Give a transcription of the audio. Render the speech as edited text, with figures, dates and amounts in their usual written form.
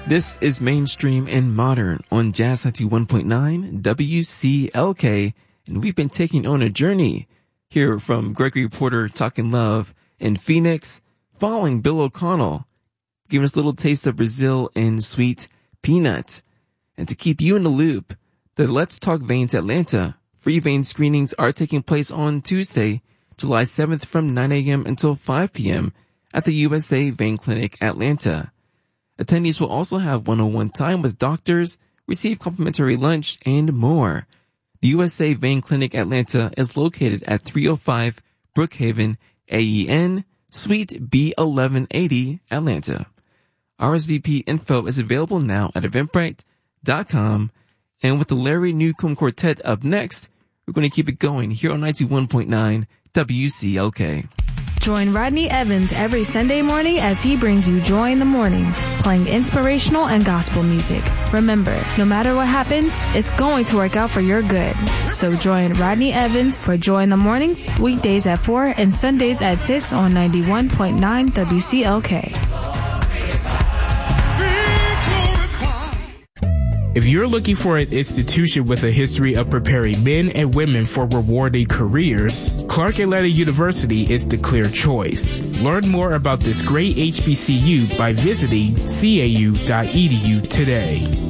This is Mainstream and Modern on Jazz 91.9 WCLK, and we've been taking on a journey here from Gregory Porter talking love in Phoenix, following Bill O'Connell, giving us a little taste of Brazil and Sweet Peanut. And to keep you in the loop, the Let's Talk Veins Atlanta free vein screenings are taking place on Tuesday, July 7th from 9 a.m. until 5 p.m. at the USA Vein Clinic Atlanta. Attendees will also have one-on-one time with doctors, receive complimentary lunch, and more. The USA Vein Clinic Atlanta is located at 305 Brookhaven, AEN, Suite B1180, Atlanta. RSVP info is available now at eventbrite.com. And with the Larry Newcomb Quartet up next, we're going to keep it going here on 91.9 WCLK. Join Rodney Evans every Sunday morning as he brings you Joy in the Morning, playing inspirational and gospel music. Remember, no matter what happens, it's going to work out for your good. So join Rodney Evans for Joy in the Morning, weekdays at 4 and Sundays at 6 on 91.9 WCLK. If you're looking for an institution with a history of preparing men and women for rewarding careers, Clark Atlanta University is the clear choice. Learn more about this great HBCU by visiting cau.edu today.